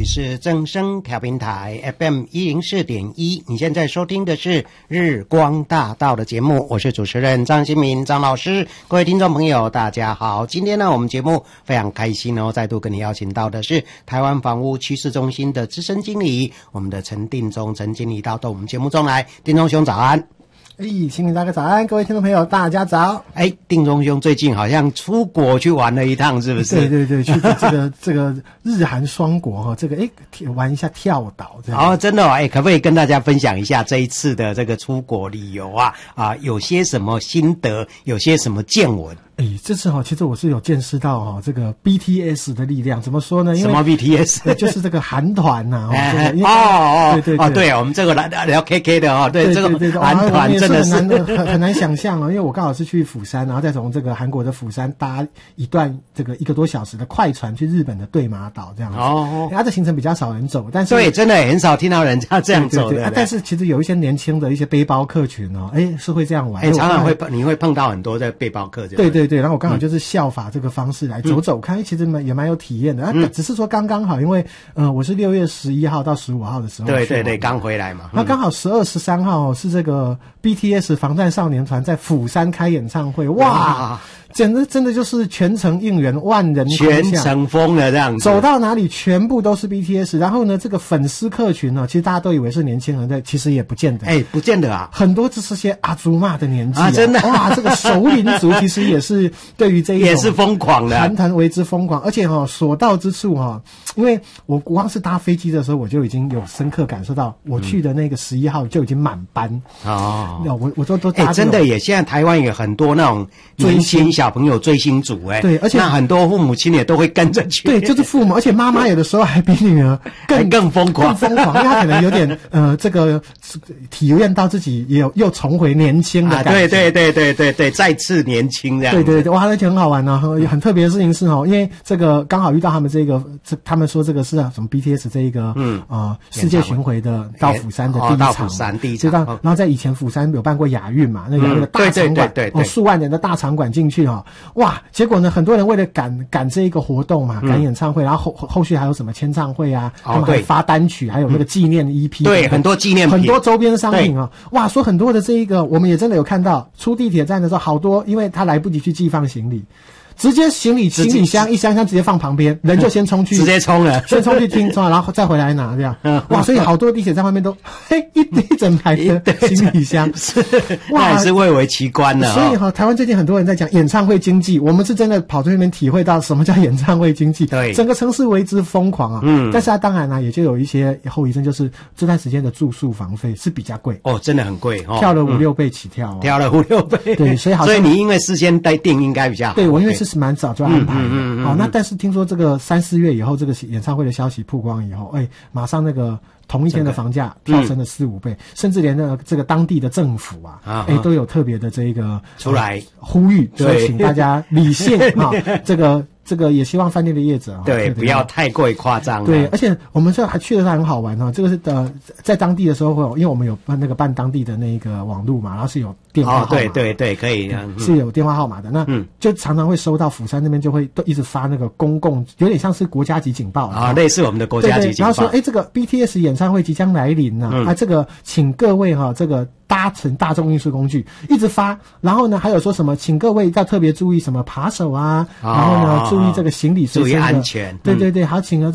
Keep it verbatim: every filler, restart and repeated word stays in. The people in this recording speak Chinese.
是正声调频台 F M 一零四点一，你现在收听的是日光大道的节目，我是主持人张新民张老师。各位听众朋友大家好，今天呢我们节目非常开心哦，再度跟你邀请到的是台湾房屋趋势中心的资深经理，我们的陈定中陈经理到到我们节目中来。定中兄早安。 哎，新民大哥早安，各位听众朋友大家早。 哎，定中兄最近好像出国去玩了一趟，是不是？ 对对对，去这个这个日韩双国哈，这个哎玩一下跳岛这样。 哦，真的哦，哎，可不可以跟大家分享一下这一次的这个出国旅游啊？啊，有些什么心得，有些什么见闻？ 哎，这次哈，其实我是有见识到哈这个 B T S 的力量，怎么说呢？因为什么 B T S？ 就是这个韩团呐。 哦哦， 对对对， 哦对，我们这个来聊 K K 的哦，对， 对这个韩团真的是很难很很难想象哦，因为我刚好是去釜山，然后再从这个韩国的釜山搭一段这个一个多小时的快船去日本的对马岛这样子。哦，它的行程比较少人走，但是对，真的很少听到人家这样走的。 对对对啊，但是其实有一些年轻的一些背包客群哦，哎，是会这样玩。 哎，常常会你会碰到很多的背包客这样。 对对对，然后我刚好就是效法这个方式来走走看，嗯、其实蛮也蛮有体验的。啊，嗯、只是说刚刚好，因为呃我是六月十一号到十五号的时候， 对对对，刚回来嘛。 那刚好十二、十三号是这个 B T S 防弹少年团在釜山开演唱会，哇！哇简直真的就是全城应援，万人全城疯了这样子， 走到哪里全部都是 B T S。然后呢，这个粉丝客群呢，其实大家都以为是年轻人的，其实也不见得。 哎，不见得啊， 很多就是些阿祖玛的年纪 啊, 啊，真的哇！这个熟龄族其实也是对于这一种也是疯狂的， 韩团为之疯狂。而且哈、哦，所到之处哈、哦，因为我光是搭飞机的时候，我就已经有深刻感受到，我去的那个十一号就已经满班、嗯、哦。我我都都搭、 哎，真的耶！现在台湾有很多那种追星小朋友追星。哎， 对，而且那很多父母亲也都会跟着去。 对，就是父母，而且妈妈有的时候还比女儿更更疯狂， 更疯狂，因为她可能有点呃，这个体验到自己也有又重回年轻的感觉。啊、 对对对对对对，再次年轻这样。 对对对，哇，而且很好玩呢、啊。很特别的事情是哦，因为这个刚好遇到他们这个，这他们说这个是什么 B T S 这一个嗯呃世界巡回的到釜山的第一场， 哦、到釜山第一场。 然后在以前釜山有办过亚运嘛，那个那个大场馆，对对对，数万人的大场馆进去哈、哦，哇！结果呢，很多人为了赶赶这一个活动嘛，赶演唱会，嗯、然后后后续还有什么签唱会啊，哦、他们还发单曲，还有那个纪念 E P，、嗯、 对，很多纪念品， 很多周边商品啊，哇，说很多的这一个，我们也真的有看到，出地铁站的时候，好多，因为他来不及去寄放行李。直接行李行李箱一箱箱直接放旁边，人就先冲去， 直接冲了， 先冲去听，冲然后再回来拿这样。哇，所以好多地铁站外面都嘿一一整排的行李箱， 是哇，也是蔚为奇观的、哦。 所以哈，台湾最近很多人在讲演唱会经济，我们是真的跑去那边体会到什么叫演唱会经济。 对， 整个城市为之疯狂啊。嗯，但是它当然呢，也就有一些后遗症，就是这段时间的住宿房费是比较贵。 哦，真的很贵哦， 跳了五六倍起跳、哦， 跳了五六倍。 对，所以好像， 所以你因为事先待定应该比较好。 对，我因为是蛮早就安排。嗯嗯嗯嗯。 好、哦，那但是听说这个三四月以后，这个演唱会的消息曝光以后，哎，马上那个同一天的房价跳升了四五倍，嗯、甚至连那个这个当地的政府啊，哎、啊，都有特别的这一个出来、 呃、呼吁，说请大家理性啊，这个。这个也希望饭店的业者啊， 对，不要太过于夸张。 对，而且我们这还去的时候很好玩哦。这个是呃，在当地的时候会有，因为我们有办那个办当地的那个网路嘛，然后是有电话号码、哦， 对对对，可以，嗯、 是有电话号码的。那嗯，就常常会收到釜山那边就会都一直发那个公共，有点像是国家级警报啊、哦，类似我们的国家级警报。 对对然后说，哎，这个 B T S 演唱会即将来临呢、啊，嗯、啊，这个请各位哈、啊，这个。搭乘大众运输工具一直发，然后呢，还有说什么，请各位要特别注意什么扒手啊，哦、然后呢，注意这个行李随身的， 注意安全。 对对对，好，请了。